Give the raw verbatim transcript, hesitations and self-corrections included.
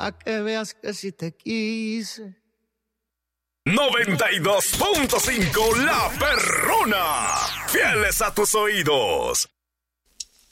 pa' que veas que sí te quise. noventa y dos punto cinco La Perrona. Fieles a tus oídos.